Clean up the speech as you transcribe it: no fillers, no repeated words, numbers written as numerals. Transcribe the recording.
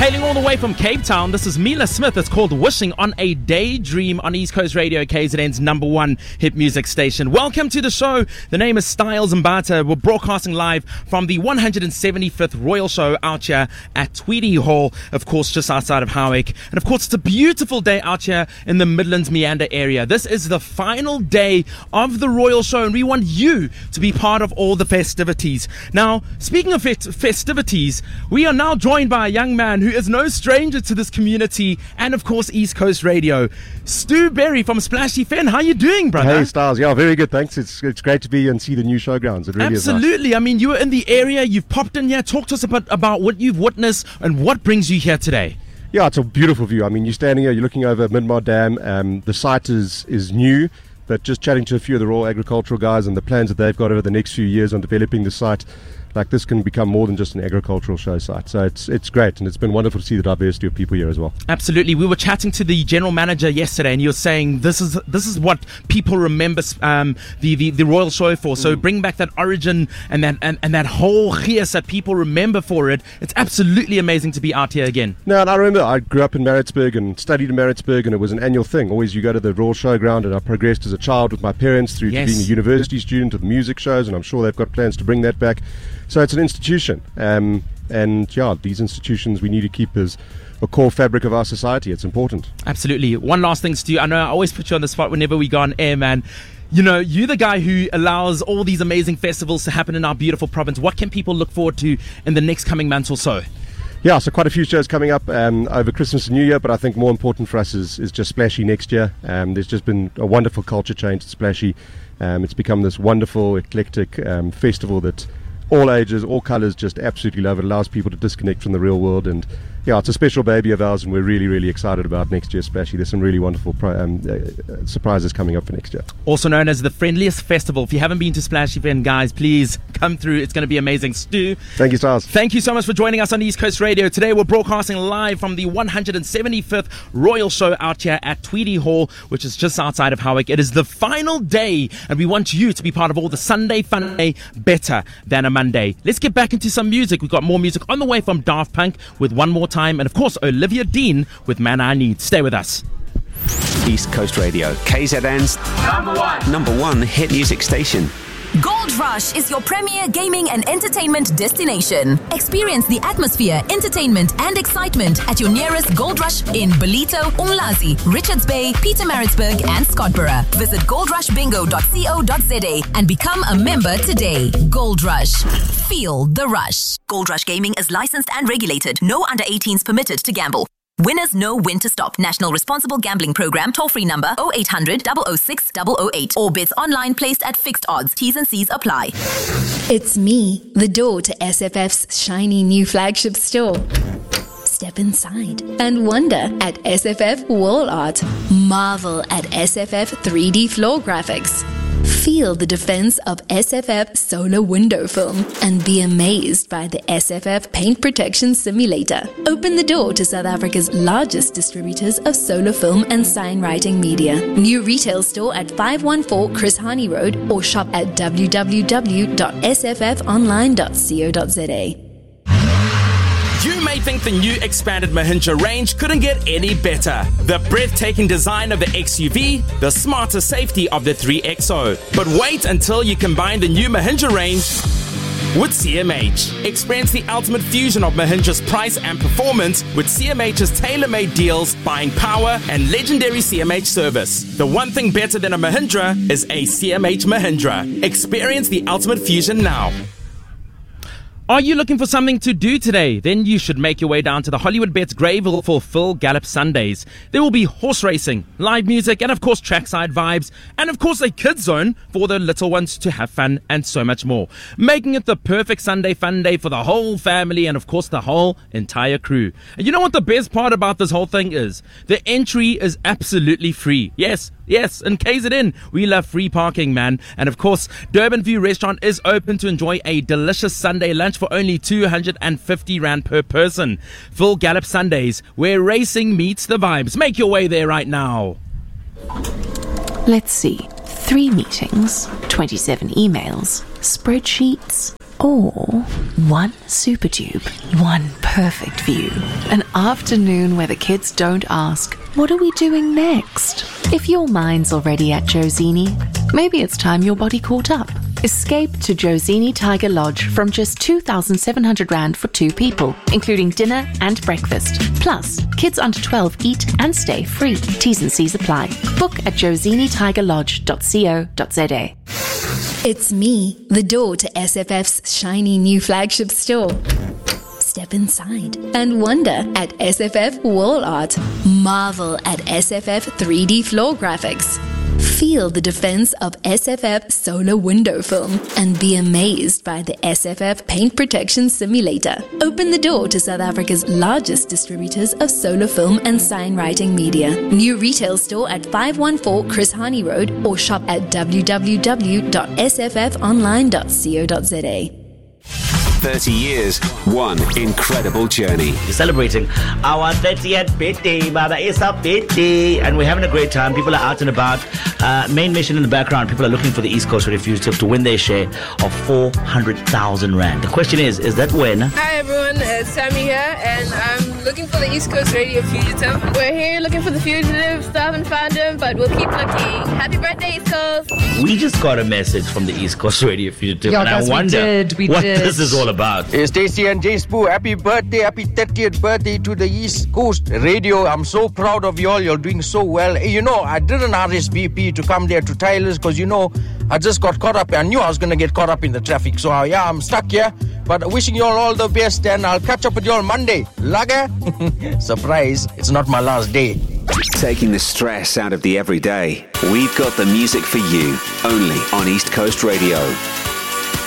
Hailing all the way from Cape Town, this is Mila Smith. It's called Wishing on a Daydream on East Coast Radio, KZN's number one hit music station. Welcome to the show. The name is Styles Mbata. We're broadcasting live from the 175th Royal Show out here at Tweedy Hall, of course, just outside of Howick. And of course, it's a beautiful day out here in the Midlands Meander area. This is the final day of the Royal Show, and we want you to be part of all the festivities. Now, speaking of festivities, we are now joined by a young man who is no stranger to this community and, of course, East Coast Radio. Stu Berry from Splashy Fen. How you doing, brother? Hey, Styles. Yeah, very good, thanks. It's great to be here and see the new showgrounds. It really Absolutely. is nice. I mean, you were in the area, you've popped in here. Talk to us about what you've witnessed and what brings you here today. Yeah, it's a beautiful view. I mean, you're standing here, you're looking over Midmar Dam. The site is new, but just chatting to a few of the Royal Agricultural guys and the plans that they've got over the next few years on developing the site, like this can become more than just an agricultural show site. So it's great, and it's been wonderful to see the diversity of people here as well. Absolutely. We were chatting to the general manager yesterday, and you were saying this is what people remember the Royal Show for. So bring back that origin and that whole gees that people remember for it. It's absolutely amazing to be out here again. No, and I remember I grew up in Maritzburg and studied in Maritzburg, and it was an annual thing. Always you go to the Royal Showground, and I progressed as a child with my parents through to being a university student to the music shows, and I'm sure they've got plans to bring that back. So it's an institution, and yeah, these institutions we need to keep as a core fabric of our society. It's important. Absolutely. One last thing, Stu. I know I always put you on the spot whenever we go on air, man. You know, you're the guy who allows all these amazing festivals to happen in our beautiful province. What can people look forward to in the next coming months or so? Yeah, so quite a few shows coming up over Christmas and New Year, but I think more important for us is just Splashy next year. There's just been a wonderful culture change at Splashy. It's become this wonderful, eclectic festival that all ages, all colours just absolutely love. It allows people to disconnect from the real world, and yeah, it's a special baby of ours, and we're really, really excited about next year's Splashy. There's some really wonderful surprises coming up for next year. Also known as the friendliest festival. If you haven't been to Splashy Fen, guys, please come through. It's going to be amazing. Stu, thank you, Styles. Thank you so much for joining us on East Coast Radio. Today we're broadcasting live from the 175th Royal Show out here at Tweedy Hall, which is just outside of Howick. It is the final day, and we want you to be part of all the Sunday fun day better than a Monday. Let's get back into some music. We've got more music on the way from Daft Punk with One More Time, and of course Olivia Dean with Man I Need. Stay with us. East Coast Radio, KZN's number one hit music station. Gold Rush is your premier gaming and entertainment destination. Experience the atmosphere, entertainment and excitement at your nearest Gold Rush in Ballito, Umlazi, Richards Bay, Pietermaritzburg and Scottborough. Visit goldrushbingo.co.za and become a member today. Gold Rush. Feel the rush. Gold Rush Gaming is licensed and regulated. No under 18s permitted to gamble. Winners know when to stop. National Responsible Gambling Program. Toll-free number 0800 006 008. Or bids online placed at fixed odds. T's and C's apply. It's me, the door to SFF's shiny new flagship store. Step inside and wonder at SFF Wall Art. Marvel at SFF 3D floor graphics. Feel the defense of SFF solar window film and be amazed by the SFF paint protection simulator. Open the door to South Africa's largest distributors of solar film and sign writing media. New retail store at 514 Chris Hani Road or shop at www.sffonline.co.za. You may think the new expanded Mahindra range couldn't get any better. The breathtaking design of the XUV, the smarter safety of the 3XO. But wait until you combine the new Mahindra range with CMH. Experience the ultimate fusion of Mahindra's price and performance with CMH's tailor-made deals, buying power, and legendary CMH service. The one thing better than a Mahindra is a CMH Mahindra. Experience the ultimate fusion now. Are you looking for something to do today? Then you should make your way down to the Hollywood Bets Greyville for Phil Gallup Sundays. There will be horse racing, live music, and of course trackside vibes, and of course a kids zone for the little ones to have fun, and so much more. Making it the perfect Sunday fun day for the whole family and of course the whole entire crew. And you know what the best part about this whole thing is? The entry is absolutely free. Yes, in KZN, we love free parking, man. And of course, Durban View Restaurant is open to enjoy a delicious Sunday lunch for only 250 Rand per person. Phil Gallup Sundays, where racing meets the vibes. Make your way there right now. Let's see. 3 meetings, 27 emails, spreadsheets. Or one super tube, one perfect view. An afternoon where the kids don't ask, what are we doing next? If your mind's already at Josini, maybe it's time your body caught up. Escape to Josini Tiger Lodge from just 2,700 Rand for 2 people, including dinner and breakfast. Plus, kids under 12 eat and stay free. T's and C's apply. Book at josinitigerlodge.co.za. It's me, the door to SFF's shiny new flagship store. Step inside and wonder at SFF Wall Art. Marvel at SFF 3D floor graphics. Feel the defense of SFF solar window film and be amazed by the SFF paint protection simulator. Open the door to South Africa's largest distributors of solar film and sign writing media. New retail store at 514 Chris Hani Road or shop at www.sffonline.co.za. 30 years, one incredible journey. We're celebrating our 30th birthday, Baba. It's our birthday, and we're having a great time. People are out and about. Main mission in the background, people are looking for the East Coast Radio Fugitive to win their share of 400,000 Rand. The question is that when? Hi everyone, it's Sammy here, and I'm looking for the East Coast Radio Fugitive. We're here looking for the fugitive, still haven't found him, but we'll keep looking. Happy birthday, East Coast! We just got a message from the East Coast Radio Fugitive, Yeah, and guys, I wonder we what did. this is all about. Hey, Stacey and Jay Spoo, happy birthday, happy 30th birthday to the East Coast Radio. I'm so proud of you all. You're doing so well. Hey, I did an RSVP to come there to Tyler's because, I just got caught up. I knew I was going to get caught up in the traffic. So, I'm stuck here. But wishing you all the best, and I'll catch up with you on Monday. Lager? Surprise, it's not my last day. Taking the stress out of the everyday. We've got the music for you, only on East Coast Radio.